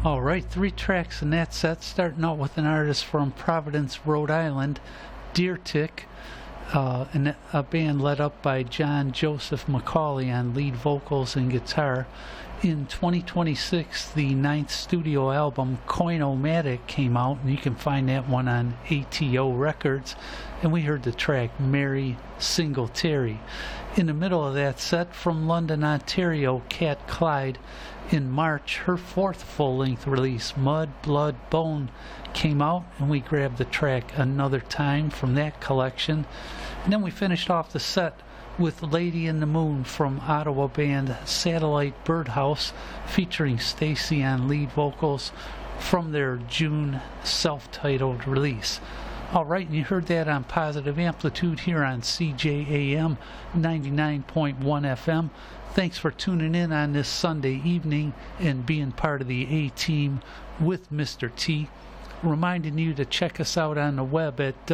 All right, 3 tracks in that set, starting out with an artist from Providence, Rhode Island, Deer Tick, and a band led up by John Joseph McCauley on lead vocals and guitar. In 2026, the 9th studio album, Coinomatic, came out, and you can find that one on ATO Records. And we heard the track Mary Singletary. In the middle of that set, from London, Ontario, Cat Clyde. In March, her 4th full-length release, Mud, Blood, Bone, came out, and we grabbed the track Another Time from that collection. And then we finished off the set with Lady in the Moon from Ottawa band Satellite Birdhouse, featuring Stacy on lead vocals from their June self-titled release. All right, and you heard that on Positive Amplitude here on CJAM 99.1 FM. Thanks for tuning in on this Sunday evening and being part of the A-Team with Mr. T. Reminding you to check us out on the web at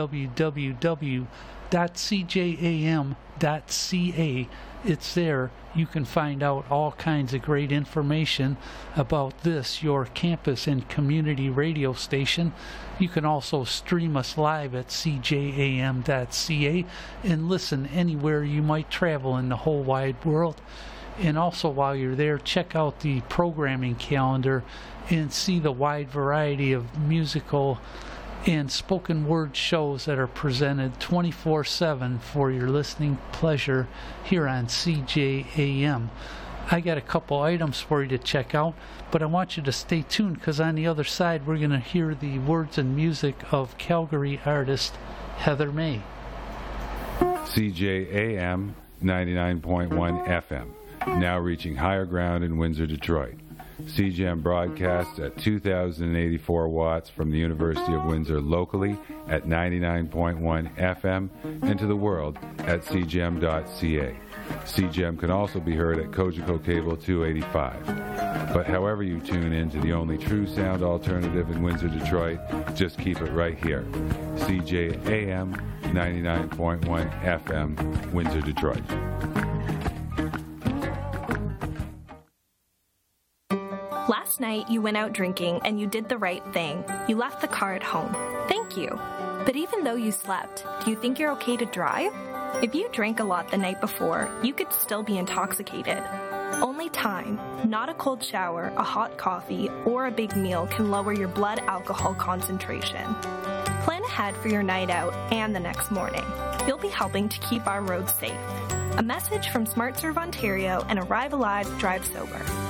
www.cjam.ca. It's there. You can find out all kinds of great information about this, your campus and community radio station. You can also stream us live at cjam.ca and listen anywhere you might travel in the whole wide world. And also, while you're there, check out the programming calendar and see the wide variety of musical and spoken word shows that are presented 24/7 for your listening pleasure here on CJAM. I got a couple items for you to check out, but I want you to stay tuned, because on the other side we're going to hear the words and music of Calgary artist Heather May. CJAM 99.1 FM, now reaching higher ground in Windsor, Detroit. CJAM broadcasts at 2,084 watts from the University of Windsor locally at 99.1 FM and to the world at cjam.ca. CJAM can also be heard at Cogeco Cable 285. But however you tune in to the only true sound alternative in Windsor, Detroit, just keep it right here. CJAM 99.1 FM, Windsor, Detroit. Last night, you went out drinking and you did the right thing. You left the car at home. Thank you. But even though you slept, do you think you're okay to drive? If you drank a lot the night before, you could still be intoxicated. Only time, not a cold shower, a hot coffee, or a big meal can lower your blood alcohol concentration. Plan ahead for your night out and the next morning. You'll be helping to keep our roads safe. A message from SmartServe Ontario and Arrive Alive Drive Sober.